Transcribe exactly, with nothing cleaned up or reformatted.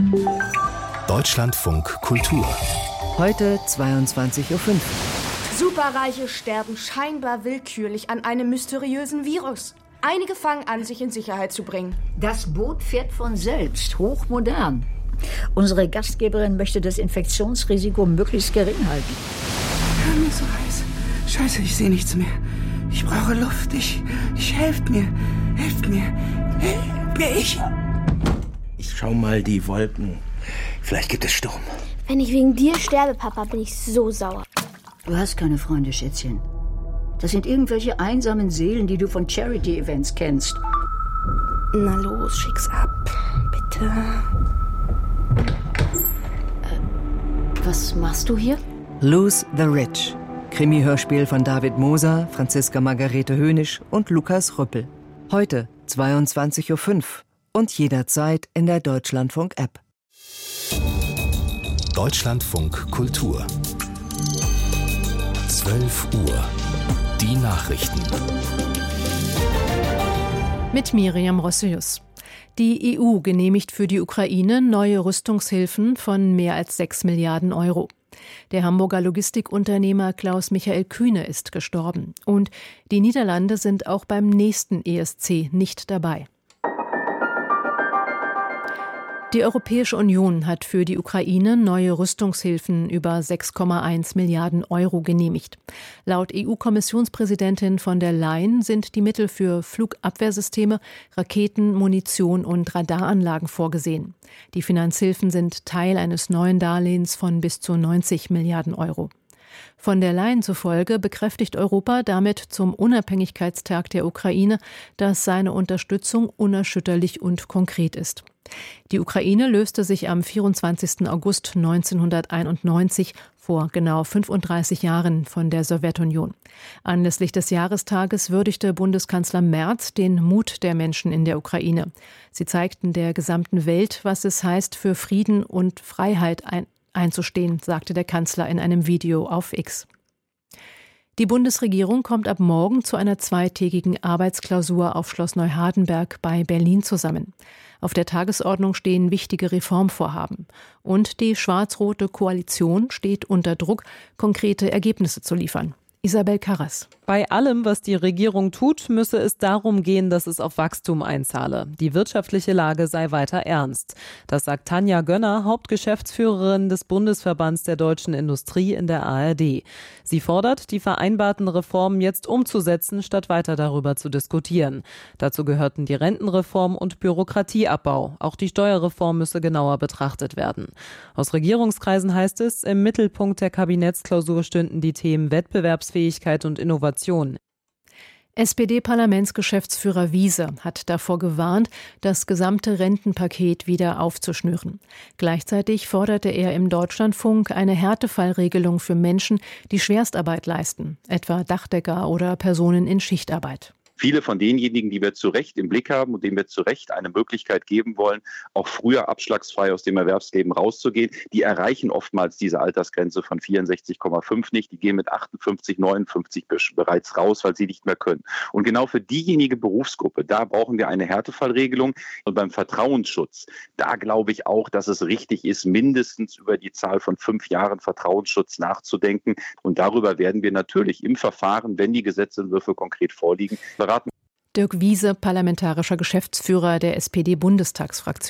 Deutschlandfunk Kultur. Heute zweiundzwanzig Uhr fünf. Superreiche sterben scheinbar willkürlich an einem mysteriösen Virus. Einige fangen an, sich in Sicherheit zu bringen. Das Boot fährt von selbst, hochmodern. Unsere Gastgeberin möchte das Infektionsrisiko möglichst gering halten. Mir ist so heiß. Scheiße, ich sehe nichts mehr. Ich brauche Luft. Ich, ich helft mir. Helft mir. Helft mir, ich. Ich schau mal die Wolken. Vielleicht gibt es Sturm. Wenn ich wegen dir sterbe, Papa, bin ich so sauer. Du hast keine Freunde, Schätzchen. Das sind irgendwelche einsamen Seelen, die du von Charity-Events kennst. Na los, schick's ab. Bitte. Äh, was machst du hier? Lose the Rich. Krimi-Hörspiel von David Moser, Franziska Margarete Hönisch und Lukas Rüppel. Heute zweiundzwanzig Uhr fünf und jederzeit in der Deutschlandfunk-App. Deutschlandfunk Kultur. zwölf Uhr. Die Nachrichten. Mit Miriam Rossius. Die E U genehmigt für die Ukraine neue Rüstungshilfen von mehr als sechs Milliarden Euro. Der Hamburger Logistikunternehmer Klaus-Michael Kühne ist gestorben. Und die Niederlande sind auch beim nächsten E S C nicht dabei. Die Europäische Union hat für die Ukraine neue Rüstungshilfen über sechs Komma eins Milliarden Euro genehmigt. Laut E U-Kommissionspräsidentin von der Leyen sind die Mittel für Flugabwehrsysteme, Raketen, Munition und Radaranlagen vorgesehen. Die Finanzhilfen sind Teil eines neuen Darlehens von bis zu neunzig Milliarden Euro. Von der Leyen zufolge bekräftigt Europa damit zum Unabhängigkeitstag der Ukraine, dass seine Unterstützung unerschütterlich und konkret ist. Die Ukraine löste sich am vierundzwanzigsten August neunzehnhunderteinundneunzig vor genau fünfunddreißig Jahren von der Sowjetunion. Anlässlich des Jahrestages würdigte Bundeskanzler Merz den Mut der Menschen in der Ukraine. Sie zeigten der gesamten Welt, was es heißt, für Frieden und Freiheit ein einzustehen, sagte der Kanzler in einem Video auf X. Die Bundesregierung kommt ab morgen zu einer zweitägigen Arbeitsklausur auf Schloss Neuhardenberg bei Berlin zusammen. Auf der Tagesordnung stehen wichtige Reformvorhaben. Und die schwarz-rote Koalition steht unter Druck, konkrete Ergebnisse zu liefern. Isabel Karras. Bei allem, was die Regierung tut, müsse es darum gehen, dass es auf Wachstum einzahle. Die wirtschaftliche Lage sei weiter ernst. Das sagt Tanja Gönner, Hauptgeschäftsführerin des Bundesverbands der deutschen Industrie in der A R D. Sie fordert, die vereinbarten Reformen jetzt umzusetzen, statt weiter darüber zu diskutieren. Dazu gehörten die Rentenreform und Bürokratieabbau. Auch die Steuerreform müsse genauer betrachtet werden. Aus Regierungskreisen heißt es, im Mittelpunkt der Kabinettsklausur stünden die Themen Wettbewerbsfähigkeit und Innovation. S P D-Parlamentsgeschäftsführer Wiese hat davor gewarnt, das gesamte Rentenpaket wieder aufzuschnüren. Gleichzeitig forderte er im Deutschlandfunk eine Härtefallregelung für Menschen, die Schwerstarbeit leisten, etwa Dachdecker oder Personen in Schichtarbeit. Viele von denjenigen, die wir zu Recht im Blick haben und denen wir zu Recht eine Möglichkeit geben wollen, auch früher abschlagsfrei aus dem Erwerbsleben rauszugehen, die erreichen oftmals diese Altersgrenze von vierundsechzig Komma fünf nicht. Die gehen mit achtundfünfzig, neunundfünfzig bereits raus, weil sie nicht mehr können. Und genau für diejenige Berufsgruppe, da brauchen wir eine Härtefallregelung. Und beim Vertrauensschutz, da glaube ich auch, dass es richtig ist, mindestens über die Zahl von fünf Jahren Vertrauensschutz nachzudenken. Und darüber werden wir natürlich im Verfahren, wenn die Gesetzentwürfe konkret vorliegen, beraten. Dirk Wiese, parlamentarischer Geschäftsführer der S P D-Bundestagsfraktion.